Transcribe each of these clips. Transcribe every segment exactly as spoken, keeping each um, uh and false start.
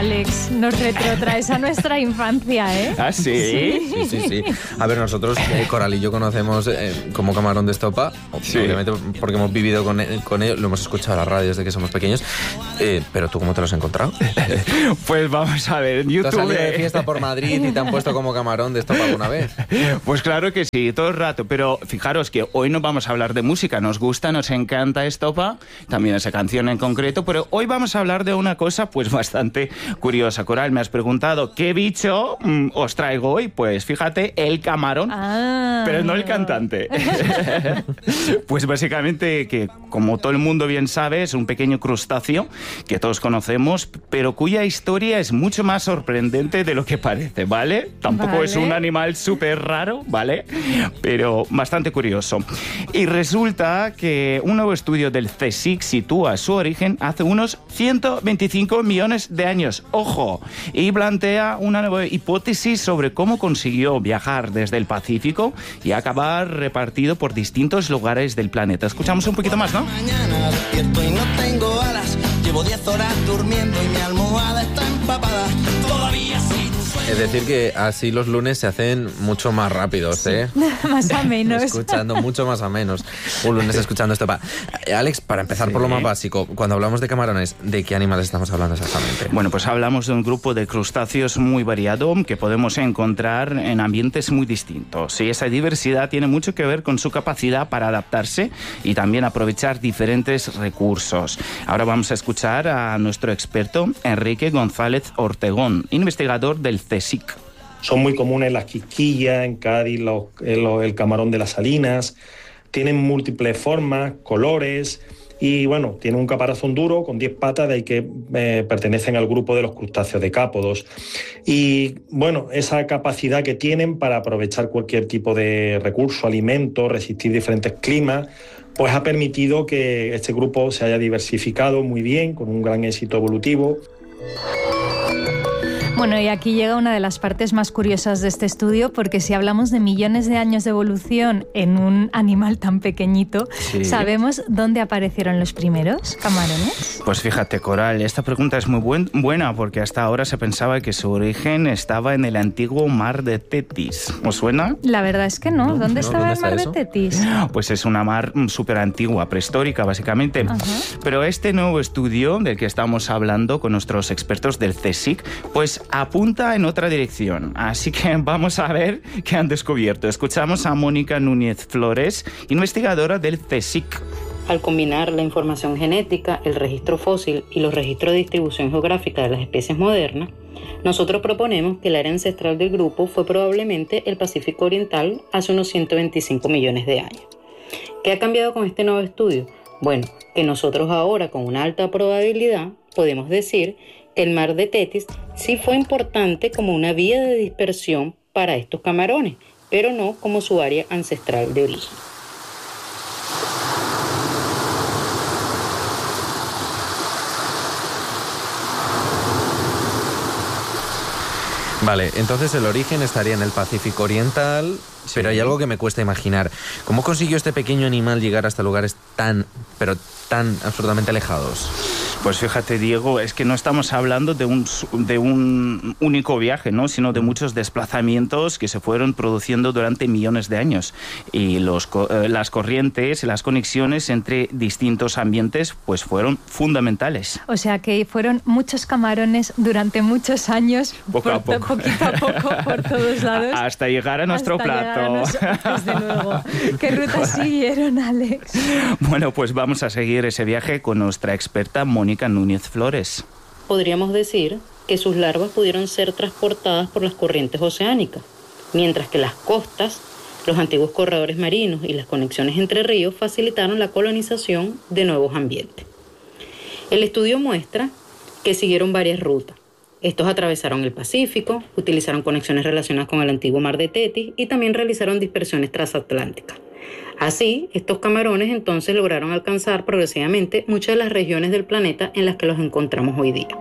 Alex, nos retrotraes a nuestra infancia, ¿eh? ¿Ah, sí? Sí, sí, sí. sí. A ver, nosotros, eh, Coral y yo conocemos eh, como camarón de estopa, Sí. obviamente porque hemos vivido con, con ello, lo hemos escuchado en la radio desde que somos pequeños, eh, pero ¿tú cómo te lo has encontrado? Pues vamos a ver, en ¿Tú has YouTube... salido de fiesta por Madrid y te han puesto como camarón de estopa alguna vez? Pues claro que sí, todo el rato, pero fijaros que hoy no vamos a hablar de música, nos gusta, nos encanta estopa, también esa canción en concreto, pero hoy vamos a hablar de una cosa pues bastante curiosa. Coral, me has preguntado ¿qué bicho mm, os traigo hoy? Pues fíjate, el camarón, Ah. pero no el cantante. Pues básicamente que, como todo el mundo bien sabe, es un pequeño crustáceo que todos conocemos, pero cuya historia es mucho más sorprendente de lo que parece, ¿vale? Tampoco Vale. es un animal súper raro, ¿vale? Pero bastante curioso. Y resulta que un nuevo estudio del CSIC sitúa su origen hace unos ciento veinticinco millones de años. ¡Ojo! Y plantea una nueva hipótesis sobre cómo consiguió viajar desde el Pacífico y acabar repartido por distintos lugares del planeta. Escuchamos un poquito más, ¿no? Mañana despierto y no tengo alas. Llevo diez horas durmiendo y mi almohada está empapada. Todavía sin sueño. Es decir que así los lunes se hacen mucho más rápidos, ¿eh? Más o menos. Escuchando mucho más a menos. Un lunes escuchando esto. Pa. Alex, para empezar Sí. por lo más básico, cuando hablamos de camarones, ¿de qué animales estamos hablando exactamente? Bueno, pues hablamos de un grupo de crustáceos muy variado que podemos encontrar en ambientes muy distintos. Y esa diversidad tiene mucho que ver con su capacidad para adaptarse y también aprovechar diferentes recursos. Ahora vamos a escuchar a nuestro experto Enrique González Ortegón, investigador del CSIC. Son muy comunes las quisquillas, en Cádiz los- el, los- el camarón de las salinas. Tienen múltiples formas, colores y, bueno, tienen un caparazón duro con diez patas, de ahí que eh, pertenecen al grupo de los crustáceos decápodos. Y, bueno, esa capacidad que tienen para aprovechar cualquier tipo de recurso, alimento, resistir diferentes climas, pues ha permitido que este grupo se haya diversificado muy bien, con un gran éxito evolutivo. Bueno, y aquí llega una de las partes más curiosas de este estudio, porque si hablamos de millones de años de evolución en un animal tan pequeñito, Sí. ¿sabemos dónde aparecieron los primeros camarones? Pues fíjate, Coral, esta pregunta es muy buen- buena porque hasta ahora se pensaba que su origen estaba en el antiguo mar de Tetis. ¿Os suena? La verdad es que no. No, ¿Dónde no, estaba ¿dónde el mar está de eso? Tetis? Pues es una mar súper antigua, prehistórica, básicamente. Ajá. Pero este nuevo estudio del que estamos hablando con nuestros expertos del CSIC, pues apunta en otra dirección. Así que vamos a ver qué han descubierto. Escuchamos a Mónica Núñez Flores, investigadora del CSIC. Al combinar la información genética, el registro fósil y los registros de distribución geográfica de las especies modernas, nosotros proponemos que el área ancestral del grupo fue probablemente el Pacífico Oriental hace unos ciento veinticinco millones de años. ¿Qué ha cambiado con este nuevo estudio? Bueno, que nosotros ahora con una alta probabilidad podemos decir que el mar de Tetis sí fue importante como una vía de dispersión para estos camarones, pero no como su área ancestral de origen. Vale, entonces el origen estaría en el Pacífico Oriental, pero hay algo que me cuesta imaginar. ¿Cómo consiguió este pequeño animal llegar hasta lugares tan, pero tan absolutamente alejados? Pues fíjate, Diego, es que no estamos hablando de un, su- de un único viaje, ¿no? Sino de muchos desplazamientos que se fueron produciendo durante millones de años. Y los, co- eh, las corrientes y las conexiones entre distintos ambientes pues fueron fundamentales. O sea que fueron muchos camarones durante muchos años, Poco a por to- poco. poquito a poco, por todos lados. A- Hasta llegar a nuestro hasta llegar a plato. nos- Desde luego. ¿Qué ruta siguieron, Alex? Bueno, pues vamos a seguir ese viaje con nuestra experta Mónica Núñez Flores. Podríamos decir que sus larvas pudieron ser transportadas por las corrientes oceánicas, mientras que las costas, los antiguos corredores marinos y las conexiones entre ríos facilitaron la colonización de nuevos ambientes. El estudio muestra que siguieron varias rutas. Estos atravesaron el Pacífico, utilizaron conexiones relacionadas con el antiguo mar de Tetis y también realizaron dispersiones transatlánticas. Así, estos camarones entonces lograron alcanzar progresivamente muchas de las regiones del planeta en las que los encontramos hoy día.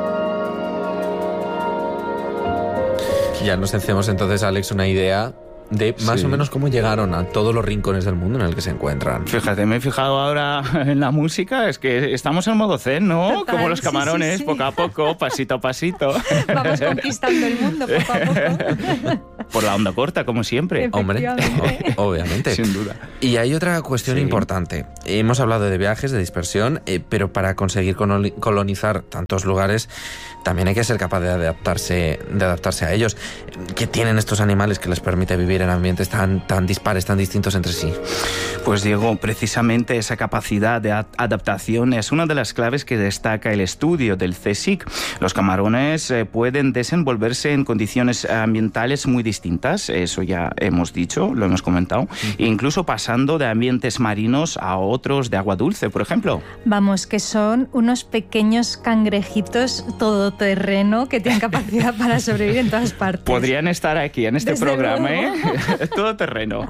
Ya nos hacemos entonces, Alex, una idea de más Sí. o menos cómo llegaron a todos los rincones del mundo en el que se encuentran. Fíjate, me he fijado ahora en la música, es que estamos en modo zen, ¿no? Total, Como los sí, camarones, sí, sí. poco a poco, pasito a pasito. Vamos conquistando el mundo poco a poco. Por la onda corta, como siempre. Hombre, Efectivamente. o- obviamente. Sin duda. Y hay otra cuestión Sí. importante. Hemos hablado de viajes, de dispersión, eh, pero para conseguir coloni- colonizar tantos lugares también hay que ser capaz de adaptarse, de adaptarse a ellos. ¿Qué tienen estos animales que les permite vivir en ambientes tan, tan dispares, tan distintos entre sí? Pues Diego, precisamente esa capacidad de ad- adaptación es una de las claves que destaca el estudio del CSIC. Los camarones eh, pueden desenvolverse en condiciones ambientales muy distintas, eso ya hemos dicho, lo hemos comentado, e incluso pasando de ambientes marinos a otros de agua dulce, por ejemplo. Vamos, que son unos pequeños cangrejitos todoterreno que tienen capacidad para sobrevivir en todas partes. Podrían estar aquí en este Desde programa, luego. ¿eh? Todo terreno.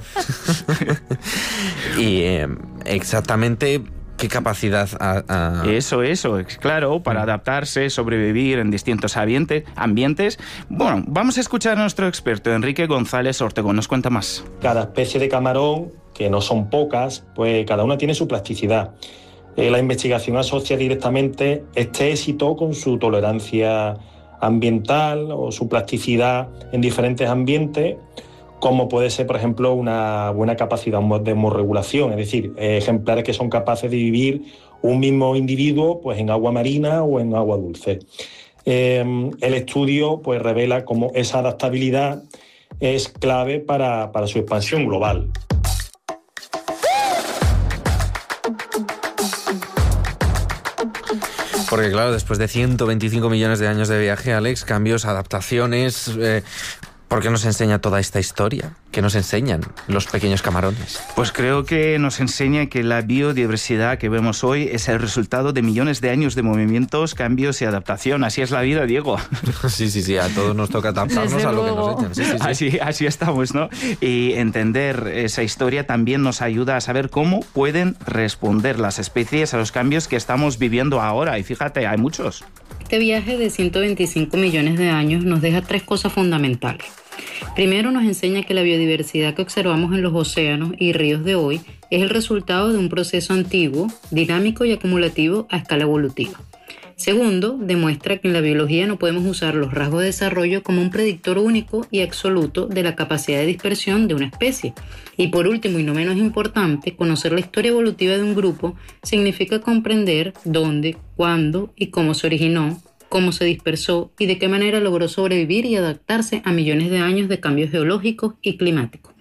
Y eh, exactamente qué capacidad a, a- Eso, eso, es claro, para adaptarse, sobrevivir en distintos ambiente- ambientes. Bueno, vamos a escuchar a nuestro experto, Enrique González Ortegón, nos cuenta más. Cada especie de camarón, que no son pocas, pues cada una tiene su plasticidad. Eh, la investigación asocia directamente este éxito con su tolerancia ambiental o su plasticidad en diferentes ambientes, como puede ser, por ejemplo, una buena capacidad de hemorregulación, es decir, eh, ejemplares que son capaces de vivir un mismo individuo pues, en agua marina o en agua dulce. Eh, el estudio pues, revela cómo esa adaptabilidad es clave para, para su expansión global. Porque claro, después de ciento veinticinco millones de años de viaje, Alex, cambios, adaptaciones... Eh, ¿por qué nos enseña toda esta historia? ¿Qué nos enseñan los pequeños camarones? Pues creo que nos enseña que la biodiversidad que vemos hoy es el resultado de millones de años de movimientos, cambios y adaptación. Así es la vida, Diego. Sí, sí, sí, a todos nos toca adaptarnos Desde a lo que luego. nos echan. Sí, sí, sí. Así, así estamos, ¿no? Y entender esa historia también nos ayuda a saber cómo pueden responder las especies a los cambios que estamos viviendo ahora. Y fíjate, hay muchos. Este viaje de ciento veinticinco millones de años nos deja tres cosas fundamentales. Primero, nos enseña que la biodiversidad que observamos en los océanos y ríos de hoy es el resultado de un proceso antiguo, dinámico y acumulativo a escala evolutiva. Segundo, demuestra que en la biología no podemos usar los rasgos de desarrollo como un predictor único y absoluto de la capacidad de dispersión de una especie. Y por último, y no menos importante, conocer la historia evolutiva de un grupo significa comprender dónde, cuándo y cómo se originó, cómo se dispersó y de qué manera logró sobrevivir y adaptarse a millones de años de cambios geológicos y climáticos.